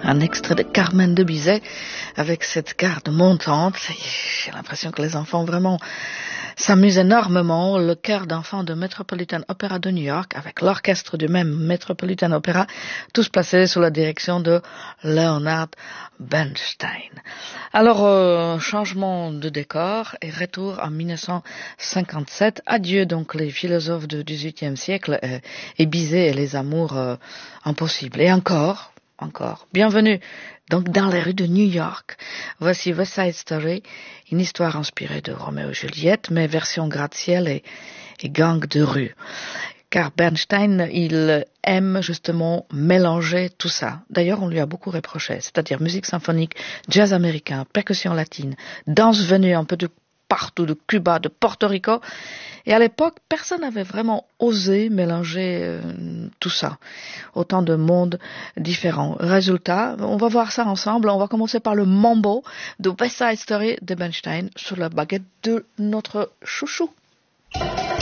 Un extrait de Carmen de Bizet avec cette garde montante. J'ai l'impression que les enfants vraiment s'amusent énormément. Le chœur d'enfants de Metropolitan Opera de New York avec l'orchestre du même Metropolitan Opera, tous placés sous la direction de Leonard Bernstein. Alors, changement de décor et retour en 1957. Adieu donc les philosophes du XVIIIe siècle et Bizet et les amours impossibles. Et encore. Bienvenue donc dans les rues de New York. Voici West Side Story, une histoire inspirée de Roméo et Juliette, mais version gratte-ciel et gang de rue. Car Bernstein, il aime justement mélanger tout ça. D'ailleurs, on lui a beaucoup reproché, c'est-à-dire musique symphonique, jazz américain, percussion latine, danse venue un peu de partout, de Cuba, de Porto Rico. Et à l'époque, personne n'avait vraiment osé mélanger tout ça. Autant de mondes différents. Résultat, on va voir ça ensemble. On va commencer par le mambo de West Side Story de Bernstein sur la baguette de notre chouchou.